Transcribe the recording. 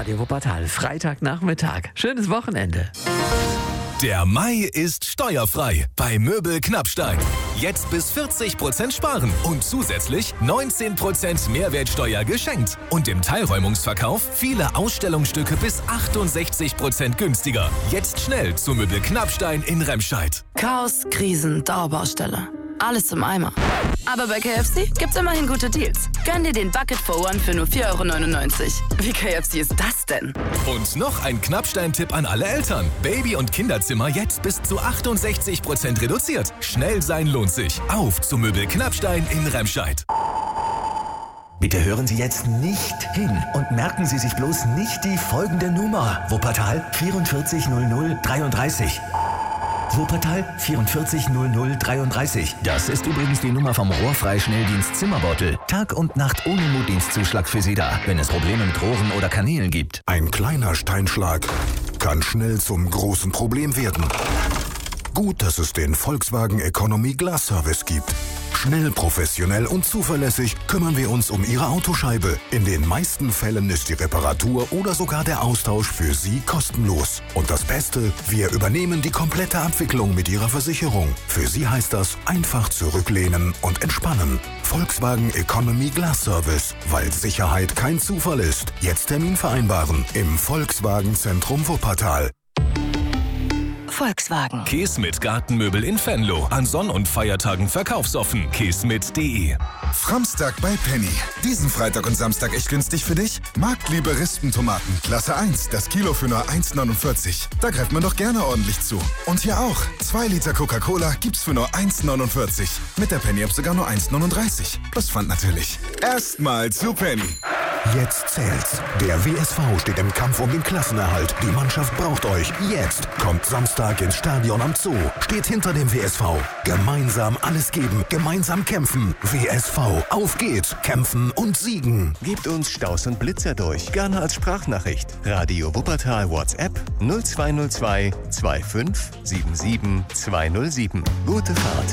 Radio Wuppertal, Freitagnachmittag. Schönes Wochenende. Der Mai ist steuerfrei bei Möbel Knappstein. Jetzt bis 40% sparen und zusätzlich 19% Mehrwertsteuer geschenkt. Und im Teilräumungsverkauf viele Ausstellungsstücke bis 68% günstiger. Jetzt schnell zu Möbel Knappstein in Remscheid. Chaos, Krisen, Dauerbaustelle. Alles im Eimer. Aber bei KFC gibt's immerhin gute Deals. Gönn dir den Bucket for One für nur 4,99 €. Wie KFC ist das denn? Und noch ein Knappstein-Tipp an alle Eltern. Baby- und Kinderzimmer jetzt bis zu 68% reduziert. Schnell sein lohnt sich. Auf zu Möbel Knappstein in Remscheid. Bitte hören Sie jetzt nicht hin und merken Sie sich bloß nicht die folgende Nummer. Wuppertal 440033. Wuppertal 440033. Das ist übrigens die Nummer vom Rohrfrei-Schnelldienst Zimmerbeutel. Tag und Nacht ohne Notdienstzuschlag für Sie da, wenn es Probleme mit Rohren oder Kanälen gibt. Ein kleiner Steinschlag kann schnell zum großen Problem werden. Gut, dass es den Volkswagen Economy Glass Service gibt. Schnell, professionell und zuverlässig kümmern wir uns um Ihre Autoscheibe. In den meisten Fällen ist die Reparatur oder sogar der Austausch für Sie kostenlos. Und das Beste, wir übernehmen die komplette Abwicklung mit Ihrer Versicherung. Für Sie heißt das einfach zurücklehnen und entspannen. Volkswagen Economy Glass Service, weil Sicherheit kein Zufall ist. Jetzt Termin vereinbaren im Volkswagen Zentrum Wuppertal. Volkswagen. Käsmit Gartenmöbel in Venlo. An Sonn- und Feiertagen verkaufsoffen. käsmit.de. Framstag bei Penny. Diesen Freitag und Samstag echt günstig für dich? Marktliebe Rispentomaten. Klasse 1. Das Kilo für nur 1,49. Da greift man doch gerne ordentlich zu. Und hier auch. 2 Liter Coca-Cola gibt's für nur 1,49. Mit der Penny-App sogar nur 1,39. Plus Pfand natürlich. Erstmal zu Penny. Jetzt zählt's. Der WSV steht im Kampf um den Klassenerhalt. Die Mannschaft braucht euch. Jetzt kommt Samstag ins Stadion am Zoo. Steht hinter dem WSV. Gemeinsam alles geben. Gemeinsam kämpfen. WSV. Auf geht's. Kämpfen und siegen. Gebt uns Staus und Blitzer durch. Gerne als Sprachnachricht. Radio Wuppertal WhatsApp 0202 25 77 207. Gute Fahrt.